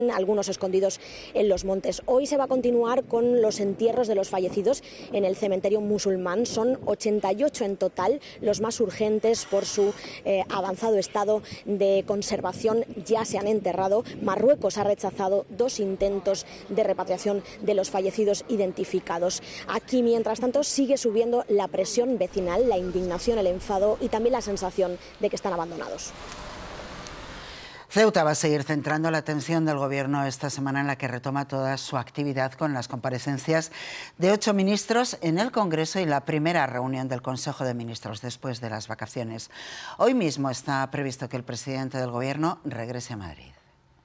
algunos escondidos en los montes. Hoy se va a continuar con los entierros de los fallecidos en el cementerio musulmán. Son 88 en total, los más urgentes por su avanzado estado de conservación ya se han enterrado. Marruecos ha rechazado 2 intentos de repatriación de los fallecidos identificados. Aquí, mientras tanto, sigue subiendo la presión vecinal, la indignación, el enfado y también la sensación de que están abandonados. Ceuta va a seguir centrando la atención del Gobierno esta semana, en la que retoma toda su actividad con las comparecencias de 8 ministros en el Congreso y la primera reunión del Consejo de Ministros después de las vacaciones. Hoy mismo está previsto que el presidente del Gobierno regrese a Madrid.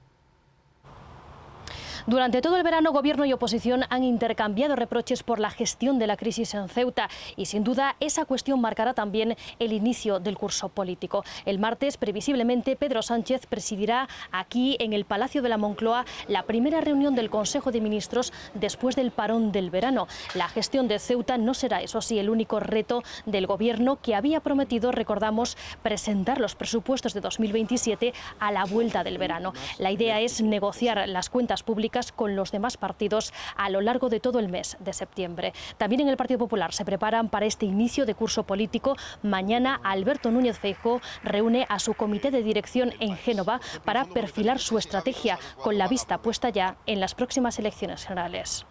Durante todo el verano, Gobierno y oposición han intercambiado reproches por la gestión de la crisis en Ceuta y, sin duda, esa cuestión marcará también el inicio del curso político. El martes, previsiblemente, Pedro Sánchez presidirá aquí, en el Palacio de la Moncloa, la primera reunión del Consejo de Ministros después del parón del verano. La gestión de Ceuta no será, eso sí, el único reto del Gobierno, que había prometido, recordamos, presentar los presupuestos de 2027 a la vuelta del verano. La idea es negociar las cuentas públicas con los demás partidos a lo largo de todo el mes de septiembre. También en el Partido Popular se preparan para este inicio de curso político. Mañana Alberto Núñez Feijóo reúne a su comité de dirección en Génova para perfilar su estrategia, con la vista puesta ya en las próximas elecciones generales.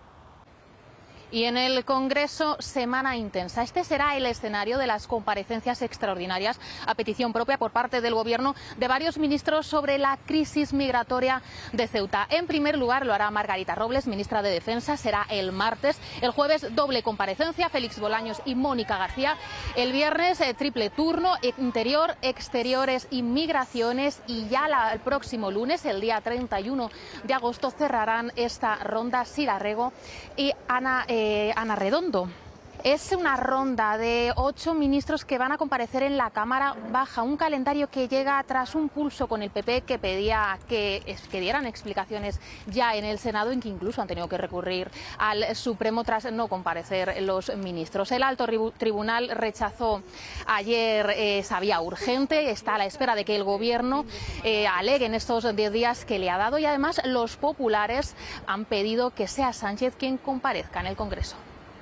Y en el Congreso, semana intensa. Este será el escenario de las comparecencias extraordinarias a petición propia por parte del Gobierno de varios ministros sobre la crisis migratoria de Ceuta. En primer lugar lo hará Margarita Robles, ministra de Defensa, será el martes. El jueves, doble comparecencia, Félix Bolaños y Mónica García. El viernes, triple turno, Interior, Exteriores y Migraciones. Y ya el próximo lunes, el día 31 de agosto, cerrarán esta ronda Sira Rego y Ana Redondo. Es una ronda de 8 ministros que van a comparecer en la Cámara Baja, un calendario que llega tras un pulso con el PP que pedía que dieran explicaciones ya en el Senado, en que incluso han tenido que recurrir al Supremo tras no comparecer los ministros. El alto tribunal rechazó ayer esa vía urgente, está a la espera de que el Gobierno alegue en estos 10 días que le ha dado, y además los populares han pedido que sea Sánchez quien comparezca en el Congreso.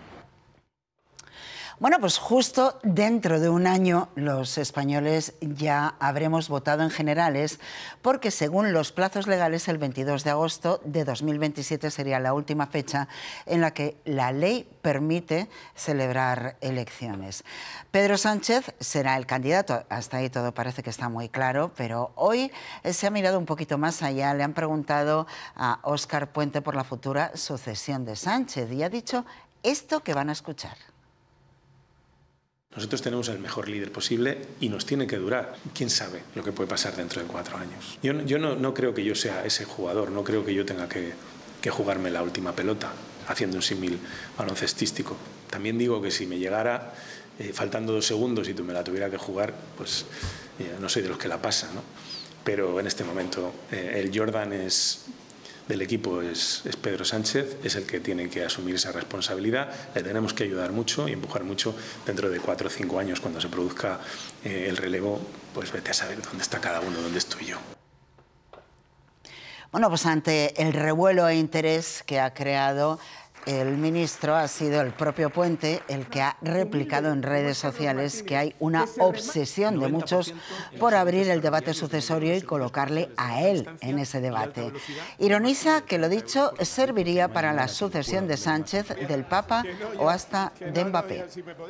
Bueno, pues justo dentro de un año los españoles ya habremos votado en generales, porque según los plazos legales el 22 de agosto de 2027 sería la última fecha en la que la ley permite celebrar elecciones. Pedro Sánchez será el candidato, hasta ahí todo parece que está muy claro, pero hoy se ha mirado un poquito más allá. Le han preguntado a Óscar Puente por la futura sucesión de Sánchez y ha dicho esto que van a escuchar. Nosotros tenemos el mejor líder posible y nos tiene que durar. ¿Quién sabe lo que puede pasar dentro de 4 años? Yo no creo que yo sea ese jugador, no creo que yo tenga que jugarme la última pelota, haciendo un símil baloncestístico. También digo que si me llegara faltando 2 segundos y tú me la tuviera que jugar, pues no soy de los que la pasa, ¿no? Pero en este momento el Jordan del equipo es Pedro Sánchez, es el que tiene que asumir esa responsabilidad. Le tenemos que ayudar mucho y empujar mucho. Dentro de 4 o 5 años, cuando se produzca el relevo, pues vete a saber dónde está cada uno, dónde estoy yo. Bueno, pues ante el revuelo e interés que ha creado el ministro, ha sido el propio Puente el que ha replicado en redes sociales que hay una obsesión de muchos por abrir el debate sucesorio y colocarle a él en ese debate. Ironiza que lo dicho serviría para la sucesión de Sánchez, del Papa o hasta de Mbappé.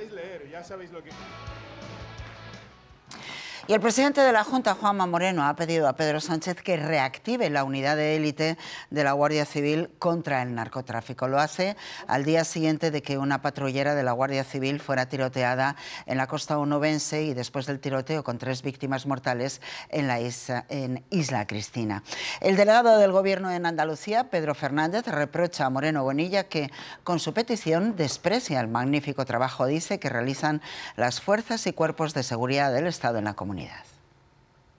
Y el presidente de la Junta, Juanma Moreno, ha pedido a Pedro Sánchez que reactive la unidad de élite de la Guardia Civil contra el narcotráfico. Lo hace al día siguiente de que una patrullera de la Guardia Civil fuera tiroteada en la costa onubense y después del tiroteo con 3 víctimas mortales en Isla Cristina. El delegado del Gobierno en Andalucía, Pedro Fernández, reprocha a Moreno Bonilla que con su petición desprecia el magnífico trabajo, dice, que realizan las fuerzas y cuerpos de seguridad del Estado en la comunidad.